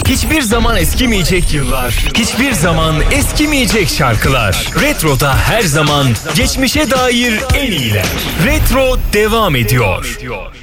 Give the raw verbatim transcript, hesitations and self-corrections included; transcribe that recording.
Hiçbir zaman eskimeyecek yıllar, hiçbir zaman eskimeyecek şarkılar. Retro'da her zaman geçmişe dair en iyiler. Retro devam ediyor.